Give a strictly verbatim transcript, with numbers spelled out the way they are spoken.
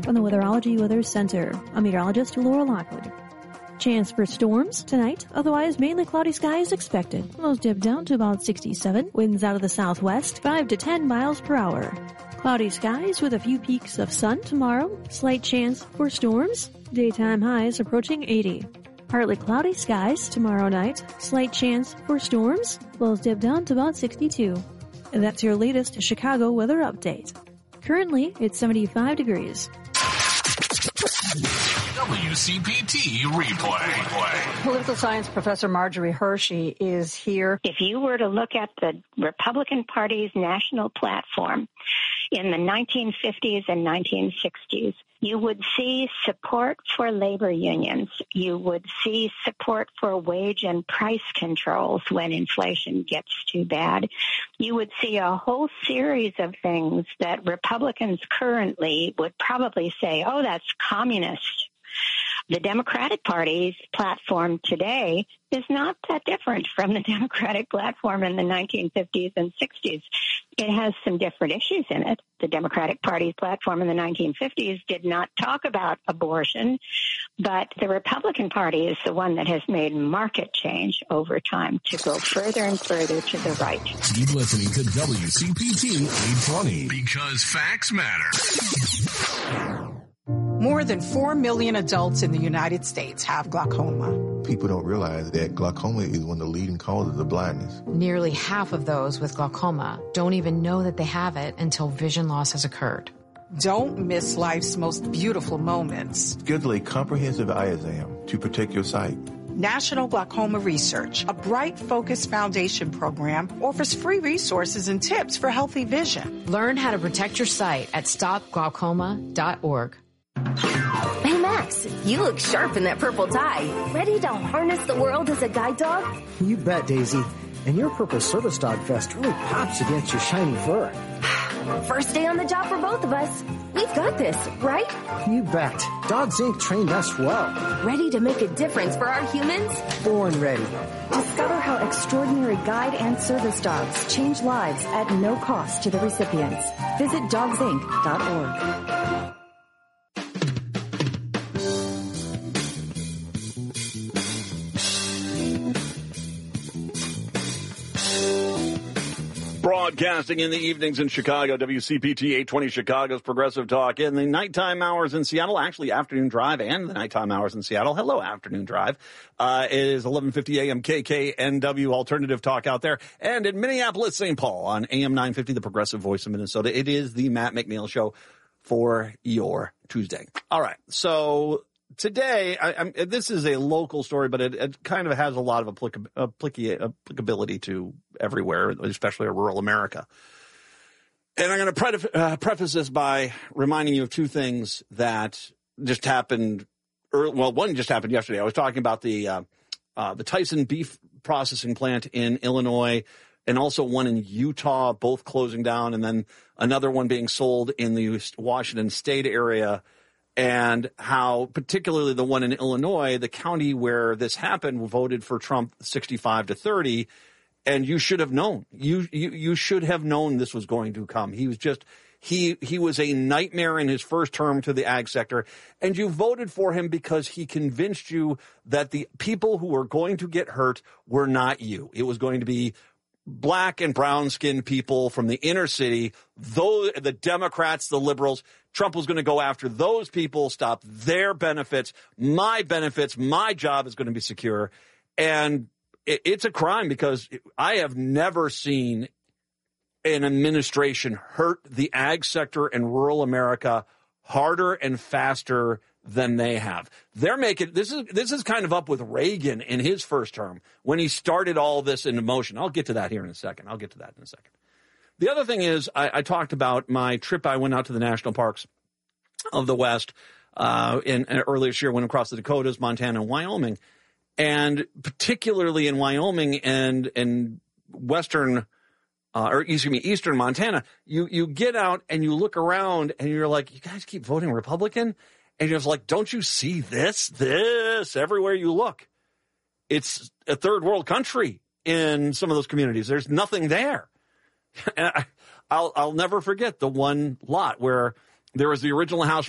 from the Weatherology Weather Center. I'm meteorologist Laura Lockwood. Chance for storms tonight, otherwise mainly cloudy skies expected. Lows dip down to about sixty-seven. Winds out of the southwest, five to ten miles per hour. Cloudy skies with a few peaks of sun tomorrow. Slight chance for storms. Daytime highs approaching eighty. Partly cloudy skies tomorrow night. Slight chance for storms. Lows dip down to about sixty-two. And that's your latest Chicago weather update. Currently, it's seventy-five degrees. W C P T replay. Political science professor Marjorie Hershey is here. If you were to look at the Republican Party's national platform in the nineteen fifties and nineteen sixties, you would see support for labor unions. You would see support for wage and price controls when inflation gets too bad. You would see a whole series of things that Republicans currently would probably say, oh, that's communist. The Democratic Party's platform today is not that different from the Democratic platform in the nineteen fifties and sixties. It has some different issues in it. The Democratic Party's platform in the nineteen fifties did not talk about abortion, but the Republican Party is the one that has made market change over time to go further and further to the right. Keep listening to W C P T eight twenty because facts matter. More than four million adults in the United States have glaucoma. People don't realize that glaucoma is one of the leading causes of blindness. Nearly half of those with glaucoma don't even know that they have it until vision loss has occurred. Don't miss life's most beautiful moments. Schedule a comprehensive eye exam to protect your sight. National Glaucoma Research, a Bright Focus Foundation program, offers free resources and tips for healthy vision. Learn how to protect your sight at stop glaucoma dot org. Hey, Max, you look sharp in that purple tie. Ready to harness the world as a guide dog? You bet, Daisy. And your purple service dog vest really pops against your shiny fur. First day on the job for both of us. We've got this, right? You bet. Dogs Incorporated trained us well. Ready to make a difference for our humans? Born ready. Discover how extraordinary guide and service dogs change lives at no cost to the recipients. Visit dogs inc dot org. Broadcasting in the evenings in Chicago, W C P T eight twenty Chicago's Progressive Talk. In the nighttime hours in Seattle, actually afternoon drive and the nighttime hours in Seattle. Hello, afternoon drive. Uh, it is eleven fifty a.m. K K N W Alternative Talk out there. And in Minneapolis, Saint Paul on A M nine fifty, the Progressive Voice of Minnesota. It is the Matt McNeil Show for your Tuesday. All right. So today, I, I'm, this is a local story, but it, it kind of has a lot of applica- applica- applicability to everywhere, especially rural America. And I'm going to pre- uh, preface this by reminding you of two things that just happened. Early, well, one just happened yesterday. I was talking about the uh, uh, the Tyson beef processing plant in Illinois, and also one in Utah, both closing down, and then another one being sold in the Washington State area. And how, particularly the one in Illinois, the county where this happened, voted for Trump sixty-five to thirty. And you should have known. You, you, you should have known this was going to come. He was just, he, he was a nightmare in his first term to the ag sector. And you voted for him because he convinced you that the people who were going to get hurt were not you. It was going to be black and brown skinned people from the inner city, though the Democrats, the liberals. Trump was going to go after those people, stop their benefits. My benefits, my job is going to be secure. And it, it's a crime because I have never seen an administration hurt the ag sector in rural America harder and faster than they have. They're making this is this is kind of up with Reagan in his first term when he started all this into motion. I'll get to that here in a second. I'll get to that in a second. The other thing is I, I talked about my trip. I went out to the national parks of the West uh, in, in earlier this year. Went across the Dakotas, Montana, and Wyoming, and particularly in Wyoming and and western. Uh, or excuse me, eastern Montana, you, you get out and you look around and you're like, you guys keep voting Republican? And you're just like, don't you see this, this everywhere you look? It's a third world country in some of those communities. There's nothing there. And I, I'll, I'll never forget the one lot where there was the original house